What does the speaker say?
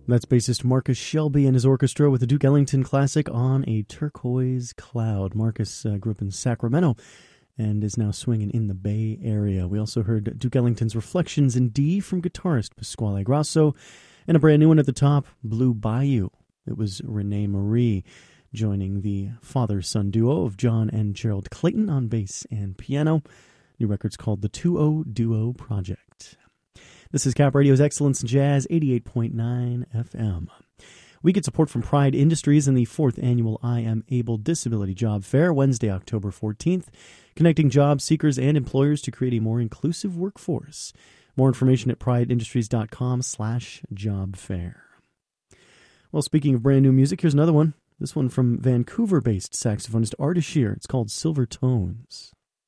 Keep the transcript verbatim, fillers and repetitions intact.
That's bassist Marcus Shelby and his orchestra with the Duke Ellington classic On a Turquoise Cloud. Marcus uh, grew up in Sacramento and is now swinging in the Bay Area. We also heard Duke Ellington's Reflections in D from guitarist Pasquale Grasso, and a brand new one at the top, Blue Bayou. It was Renee Marie joining the father-son duo of John and Gerald Clayton on bass and piano. New record's called the two oh Duo Project. This is Cap Radio's Excellence in Jazz, eighty-eight point nine F M. We get support from Pride Industries and the fourth annual I Am Able Disability Job Fair, Wednesday, October fourteenth, connecting job seekers and employers to create a more inclusive workforce. More information at prideindustries.com slash job fair. Well, speaking of brand new music, here's another one. This one from Vancouver-based saxophonist Ardeshir. It's called Silver Tones.